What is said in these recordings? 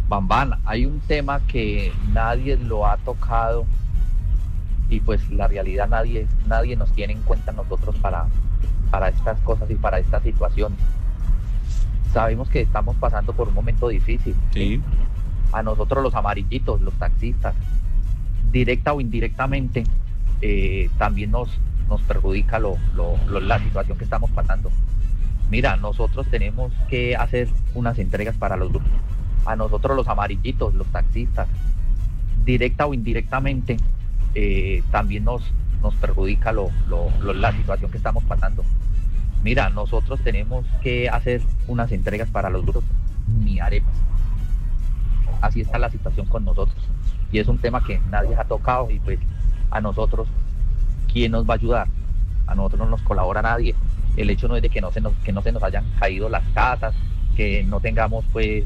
Bambán, hay un tema que nadie lo ha tocado y pues la realidad nadie nos tiene en cuenta nosotros para estas cosas y para esta situación. Sabemos que estamos pasando por un momento difícil. Sí. A nosotros los amarillitos, los taxistas, directa o indirectamente, también nos perjudica la situación que estamos pasando. Mira, nosotros tenemos que hacer unas entregas para los grupos. A nosotros los amarillitos, los taxistas, directa o indirectamente, también nos perjudica la situación que estamos pasando. Mira, nosotros tenemos que hacer unas entregas para los grupos, ni arepas. Así está la situación con nosotros. Y es un tema que nadie ha tocado y pues a nosotros, ¿quién nos va a ayudar? A nosotros no nos colabora nadie. El hecho no es de que no se nos hayan caído las casas, que no tengamos pues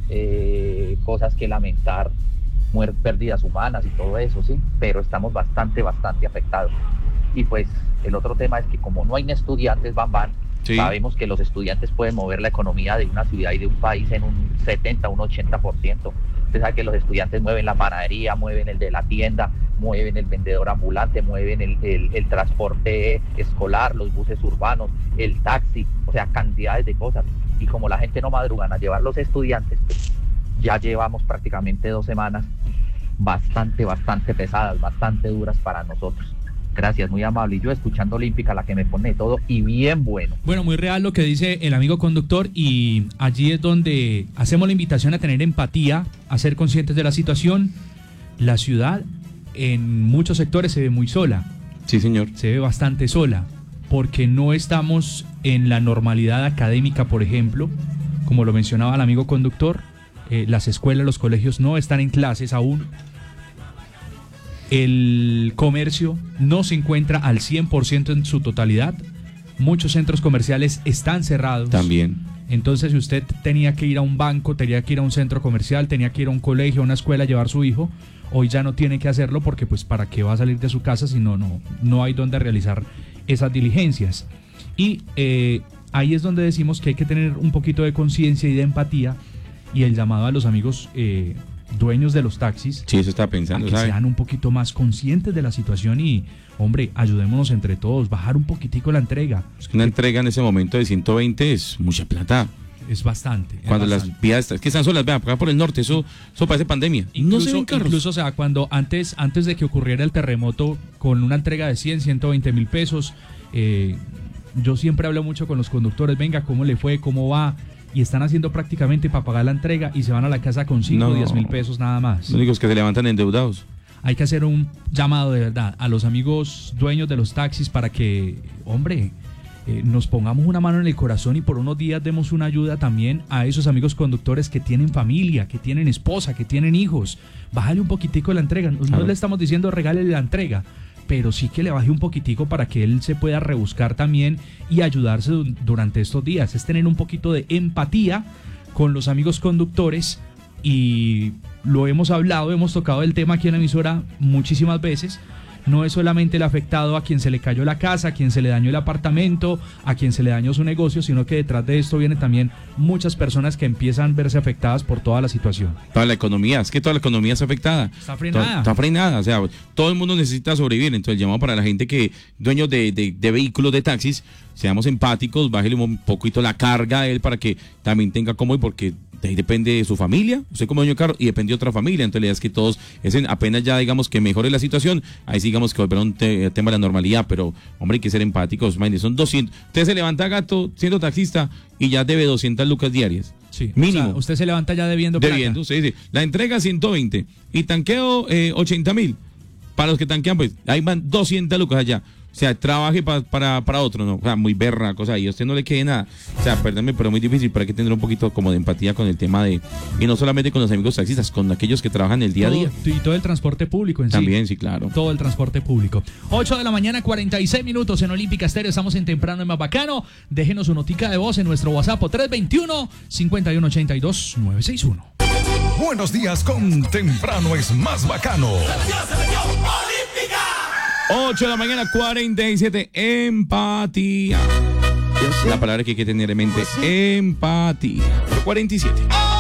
cosas que lamentar, pérdidas humanas y todo eso, sí, pero estamos bastante afectados. Y pues el otro tema es que como no hay estudiantes, sí, sabemos que los estudiantes pueden mover la economía de una ciudad y de un país en un 70, un 80%. Usted sabe que los estudiantes mueven la panadería, mueven el de la tienda, mueven el vendedor ambulante, mueven el transporte escolar, los buses urbanos, el taxi, o sea, cantidades de cosas. Y como la gente no madrugan a llevar los estudiantes, pues ya llevamos prácticamente 2 semanas bastante pesadas, bastante duras para nosotros. Gracias, muy amable. Y yo escuchando Olímpica, la que me pone todo y bien bueno. Bueno, muy real lo que dice el amigo conductor y allí es donde hacemos la invitación a tener empatía, a ser conscientes de la situación. La ciudad en muchos sectores se ve muy sola. Sí, señor. Se ve bastante sola porque no estamos en la normalidad académica, por ejemplo, como lo mencionaba el amigo conductor. Las escuelas, los colegios no están en clases aún. El comercio no se encuentra al 100% en su totalidad. Muchos centros comerciales están cerrados. También. Entonces, si usted tenía que ir a un banco, tenía que ir a un centro comercial, tenía que ir a un colegio, a una escuela a llevar a su hijo, hoy ya no tiene que hacerlo porque pues para qué va a salir de su casa si no hay donde realizar esas diligencias. Y ahí es donde decimos que hay que tener un poquito de conciencia y de empatía y el llamado a los amigos dueños de los taxis. Sí, eso estaba pensando, a que sean un poquito más conscientes de la situación y, hombre, ayudémonos entre todos, bajar un poquitico la entrega. Es que una entrega en ese momento de 120 es mucha plata. Es bastante. Cuando las vías que están solas, vean, acá por el norte, eso parece pandemia. Incluso, no se ven carros. Incluso, o sea, cuando antes de que ocurriera el terremoto, con una entrega de 120 mil pesos, yo siempre hablo mucho con los conductores, venga, ¿cómo le fue? ¿Cómo va? Y están haciendo prácticamente para pagar la entrega y se van a la casa con 5 o 10 mil pesos nada más. Los únicos que se levantan endeudados. Hay que hacer un llamado de verdad a los amigos dueños de los taxis para que, hombre, nos pongamos una mano en el corazón y por unos días demos una ayuda también a esos amigos conductores que tienen familia, que tienen esposa, que tienen hijos. Bájale un poquitico la entrega. No le estamos diciendo regálele la entrega, pero sí que le baje un poquitico para que él se pueda rebuscar también y ayudarse durante estos días. Es tener un poquito de empatía con los amigos conductores y lo hemos hablado, hemos tocado el tema aquí en la emisora muchísimas veces. No es solamente el afectado a quien se le cayó la casa, a quien se le dañó el apartamento, a quien se le dañó su negocio, sino que detrás de esto vienen también muchas personas que empiezan a verse afectadas por toda la situación. Toda la economía, es que toda la economía está afectada. Está frenada. Está frenada, o sea, todo el mundo necesita sobrevivir. Entonces, el llamado para la gente que, dueños de vehículos, de taxis, seamos empáticos, bájele un poquito la carga a él para que también tenga cómodo, porque de ahí depende de su familia, usted como dueño de carro, y depende de otra familia. Entonces la idea es que todos, apenas ya digamos que mejore la situación, ahí sí digamos que volverá un tema de la normalidad, pero hombre, hay que ser empáticos, man, son 200, usted se levanta gato siendo taxista y ya debe 200 lucas diarias. Sí, mínimo. O sea, usted se levanta ya debiendo plata. Debiendo, sí, sí. La entrega 120 y tanqueo 80.000. Para los que tanquean, pues ahí van 200 lucas allá. O sea, trabaje para otro, ¿no? O sea, muy berra, cosa, y a usted no le quede nada. O sea, perdónme, pero muy difícil, pero hay que tener un poquito como de empatía con el tema de, y no solamente con los amigos taxistas, con aquellos que trabajan el día a día. Y todo el transporte público en También, sí, claro. Todo el transporte público. 8 de la mañana, 46 minutos en Olímpica Estéreo. Estamos en Temprano en Más Bacano. Déjenos su notica de voz en nuestro WhatsApp 321-5182-961. Buenos días con Temprano es Más Bacano. 8 de la mañana, 47, empatía. La palabra que hay que tener en mente, empatía. 47.